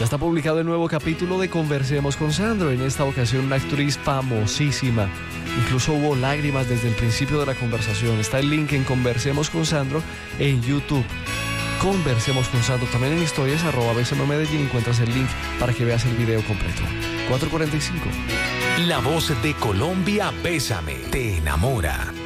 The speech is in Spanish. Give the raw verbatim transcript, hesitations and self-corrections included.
Ya está publicado el nuevo capítulo de Conversemos con Sandro. En esta ocasión una actriz famosísima. Incluso hubo lágrimas desde el principio de la conversación. Está el link en Conversemos con Sandro en YouTube. Conversemos con Sandro. También en historias arroba B C M Medellín encuentras el link para que veas el video completo. cuatro cuarenta y cinco. La voz de Colombia, Bésame, te enamora.